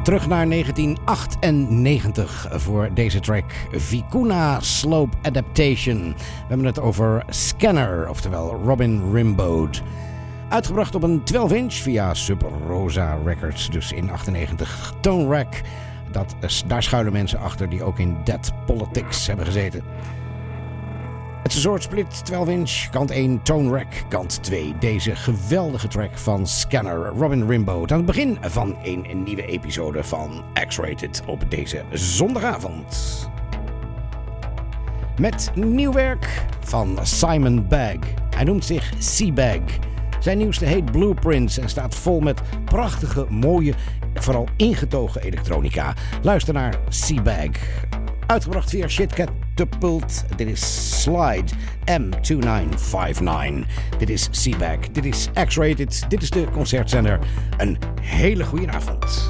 Terug naar 1998 voor deze track Vicuna Slope Adaptation. We hebben het over Scanner, oftewel Robin Rimbaud. Uitgebracht op een 12-inch via Sub Rosa Records, dus in 98. Tone Rack, daar schuilen mensen achter die ook in Dead Politics hebben gezeten. Het is een soort split 12-inch, kant 1 Tone Rack, kant 2. Deze geweldige track van Scanner, Robin Rimbaud. Aan het begin van een nieuwe episode van X-Rated op deze zondagavond. Met nieuw werk van Simon Bagg. Hij noemt zich Seabag. Zijn nieuwste heet Blueprints en staat vol met prachtige, mooie, vooral ingetogen elektronica. Luister naar Seabag. Uitgebracht via Shitcatapult. Dit is Slide M2959. Dit is Seabag. Dit is X-Rated. Dit is de concertzender. Een hele goede avond.